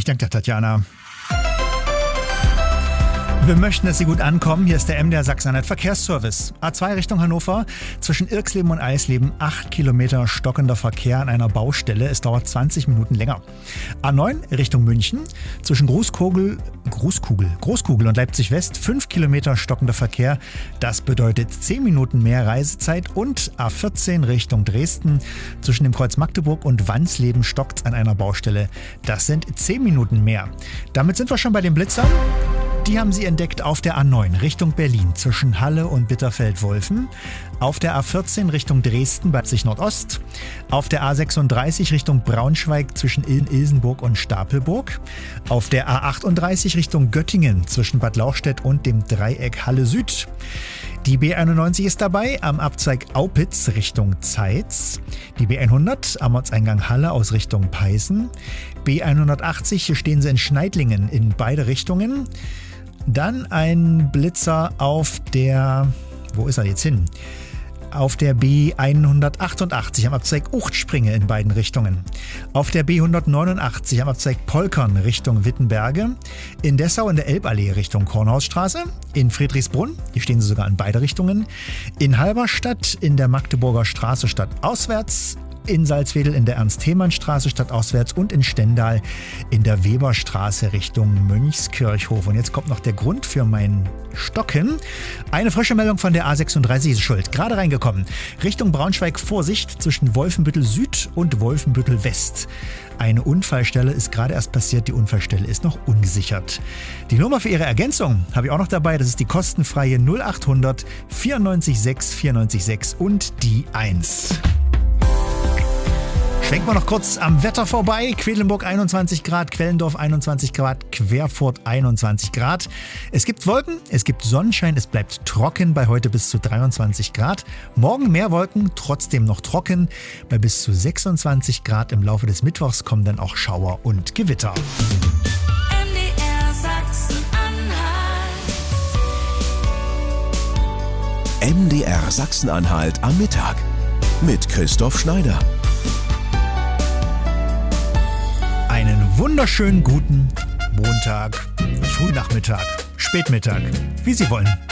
Ich danke dir, Tatjana. Wir möchten, dass Sie gut ankommen. Hier ist der MDR Sachsen-Anhalt Verkehrsservice. A2 Richtung Hannover. Zwischen Irksleben und Eisleben 8 Kilometer stockender Verkehr an einer Baustelle. Es dauert 20 Minuten länger. A9 Richtung München. Zwischen Großkugel und Leipzig West 5 Kilometer stockender Verkehr. Das bedeutet 10 Minuten mehr Reisezeit. Und A14 Richtung Dresden. Zwischen dem Kreuz Magdeburg und Wansleben stockt's an einer Baustelle. Das sind 10 Minuten mehr. Damit sind wir schon bei den Blitzern. Die haben Sie entdeckt auf der A9 Richtung Berlin zwischen Halle und Bitterfeld-Wolfen, auf der A14 Richtung Dresden bei sich Nordost, auf der A36 Richtung Braunschweig zwischen Ilsenburg und Stapelburg, auf der A38 Richtung Göttingen zwischen Bad Lauchstädt und dem Dreieck Halle Süd. Die B91 ist dabei am Abzweig Aupitz Richtung Zeitz, die B100 am Ortseingang Halle aus Richtung Peißen, B180, hier stehen Sie in Schneidlingen in beide Richtungen. Dann ein Blitzer auf der, wo ist er jetzt hin? Auf der B188 am Abzweig Uchtspringe in beiden Richtungen. Auf der B189 am Abzweig Polkern Richtung Wittenberge. In Dessau in der Elballee Richtung Kornhausstraße. In Friedrichsbrunn, hier stehen sie sogar in beide Richtungen. In Halberstadt in der Magdeburger Straße stadtauswärts. In Salzwedel in der Ernst-Thälmann-Straße stadtauswärts und in Stendal in der Weberstraße Richtung Mönchskirchhof. Und jetzt kommt noch der Grund für mein Stocken. Eine frische Meldung von der A36 ist schuld. Gerade reingekommen. Richtung Braunschweig Vorsicht zwischen Wolfenbüttel Süd und Wolfenbüttel West. Eine Unfallstelle ist gerade erst passiert. Die Unfallstelle ist noch ungesichert. Die Nummer für Ihre Ergänzung habe ich auch noch dabei. Das ist die kostenfreie 0800 94 6 94 6 und die 1. Schwenken wir noch kurz am Wetter vorbei. Quedlinburg 21 Grad, Quellendorf 21 Grad, Querfurt 21 Grad. Es gibt Wolken, es gibt Sonnenschein, es bleibt trocken bei heute bis zu 23 Grad. Morgen mehr Wolken, trotzdem noch trocken. Bei bis zu 26 Grad im Laufe des Mittwochs kommen dann auch Schauer und Gewitter. MDR Sachsen-Anhalt am Mittag mit Christoph Schneider. Einen wunderschönen guten Montag, Frühnachmittag, Spätmittag, wie Sie wollen.